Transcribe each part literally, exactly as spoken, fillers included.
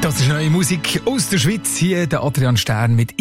Das ist neue Musik aus der Schweiz. Hier der Adrian Stern mit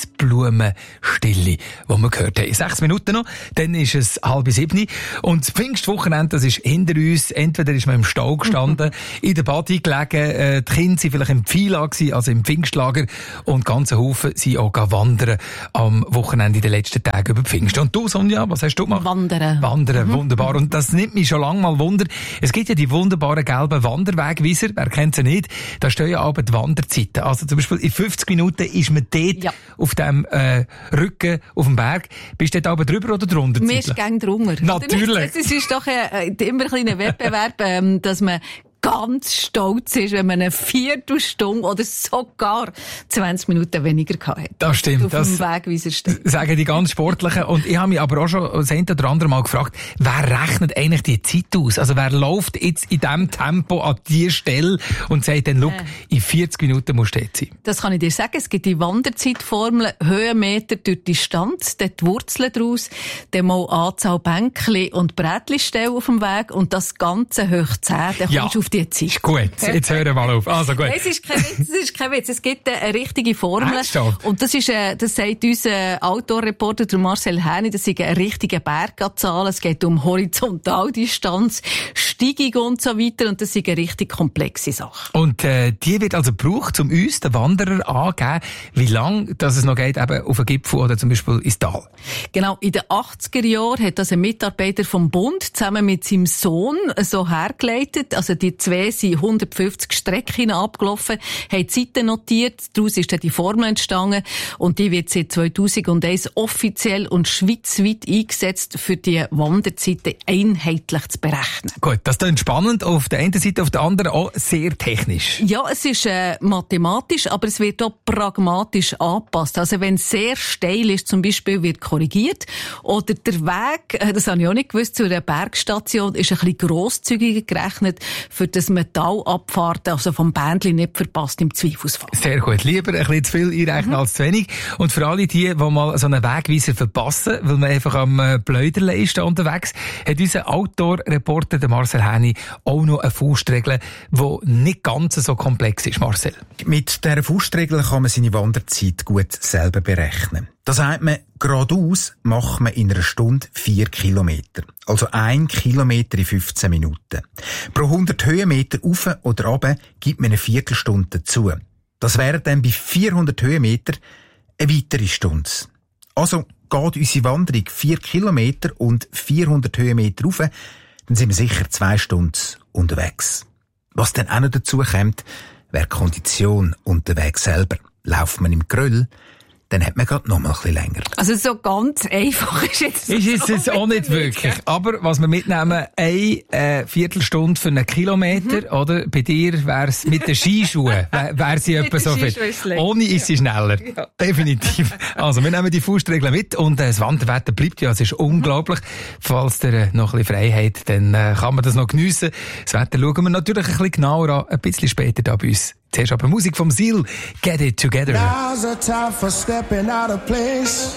Eisblumenstille, wo wir gehört haben. Sechs Minuten noch, dann ist es halb sieben. Und das Pfingstwochenende, das ist hinter uns. Entweder ist man im Stau gestanden, in der Badi gelegen, äh, die Kinder waren vielleicht im Pfila gewesen, also im Pfingstlager. Und ganze Haufen sind auch wandern am Wochenende in den letzten Tagen über Pfingst. Und du, Sonja, was hast du gemacht? Wandern. Wandern, mhm. Wunderbar. Und das nimmt mich schon lange mal Wunder. Es gibt ja die wunderbaren gelben Wanderwegweiser. Wer kennt sie nicht? Da stehen ja aber die Wanderzeiten. Also zum Beispiel in fünfzig Minuten ist man dort ja. auf dem äh, Rücken auf dem Berg. Bist du dort aber drüber oder drunter? Mir ist gern drunter. Natürlich. Es ist doch äh, immer ein kleiner Wettbewerb, ähm, dass man ganz stolz ist, wenn man eine Viertelstunde oder sogar zwanzig Minuten weniger hatte. Das stimmt. Auf das dem Wegweiser steht. Sagen die ganz Sportlichen. Und ich habe mich aber auch schon das eine oder andere Mal gefragt, wer rechnet eigentlich die Zeit aus? Also wer läuft jetzt in diesem Tempo an die Stelle und sagt dann, look, in vierzig Minuten musst du dort sein? Das kann ich dir sagen. Es gibt die Wanderzeitformel, Höhenmeter durch Distanz, dort die Wurzeln daraus, dann mal Anzahl Bänkchen und Brätchenstellen auf dem Weg und das Ganze hoch zehn. Dann ja. kommst du auf die Zeit. Gut, jetzt hören wir mal auf. Also gut. Es ist kein Witz, es ist kein Witz. Es gibt eine richtige Formel. Ernsthaft? Und das ist, äh, das sagt unser Outdoor-Reporter, der Marcel Häni, das ist eine richtige Berganzahl. Es geht um Horizontaldistanz, Steigung und so weiter. Und das ist eine richtig komplexe Sache. Und, äh, die wird also gebraucht, um uns, den Wanderer, angeben, wie lange dass es noch geht, eben auf einen Gipfel oder zum Beispiel ins Tal. Genau. In den achtziger Jahren hat das ein Mitarbeiter vom Bund zusammen mit seinem Sohn so hergeleitet. Also die zwei sind hundertfünfzig Strecken abgelaufen, haben Zeiten notiert, daraus ist dann die Formel entstanden und die wird seit zweitausendeins offiziell und schweizweit eingesetzt, für die Wanderzeiten einheitlich zu berechnen. Gut, das ist spannend, auf der einen Seite, auf der anderen auch sehr technisch. Ja, es ist äh, mathematisch, aber es wird auch pragmatisch angepasst. Also wenn es sehr steil ist, zum Beispiel, wird korrigiert, oder der Weg, äh, das habe ich auch nicht gewusst, zu einer Bergstation ist ein bisschen grosszügiger gerechnet, für das Metallabfahrten, also vom Bändchen nicht verpasst im Zweifelsfall. Sehr gut. Lieber ein bisschen zu viel einrechnen mhm. als zu wenig. Und für alle die, die mal so einen Wegweiser verpassen, weil man einfach am äh, Blöderle ist da unterwegs, hat unser Outdoor-Reporter, der Marcel Häni, auch noch eine Faustregel, die nicht ganz so komplex ist, Marcel. Mit dieser Faustregel kann man seine Wanderzeit gut selber berechnen. Da sagt man, geradeaus macht man in einer Stunde vier Kilometer. Also ein Kilometer in fünfzehn Minuten. Pro hundert Höhenmeter auf oder runter gibt man eine Viertelstunde dazu. Das wäre dann bei vierhundert Höhenmeter eine weitere Stunde. Also geht unsere Wanderung vier Kilometer und vierhundert Höhenmeter rauf, dann sind wir sicher zwei Stunden unterwegs. Was dann auch noch dazu kommt, wäre Kondition unterwegs selber. Lauft man im Gröll, dann hat man gerade noch mal ein bisschen länger. Also so ganz einfach ist jetzt Ist es jetzt auch nicht wirklich. Aber was wir mitnehmen, eine äh, Viertelstunde für einen Kilometer, mhm. oder? Bei dir wäre es mit den Skischuhen, wäre wär sie etwa so viel. Ohne ist sie schneller. Ja. Definitiv. Also wir nehmen die Faustregel mit und äh, das Wanderwetter bleibt ja, es ist unglaublich. Falls ihr äh, noch ein bisschen frei habt, dann äh, kann man das noch geniessen. Das Wetter schauen wir natürlich ein bisschen genauer an, ein bisschen später da bei uns. Zuerst aber Musik vom Seal, Get It Together. Now's a time for stepping out of place.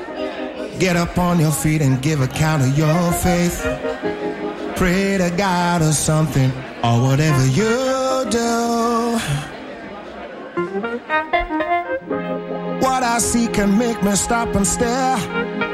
Get up on your feet and give account of your faith. Pray to God or something, or whatever you do. What I see can make me stop and stare.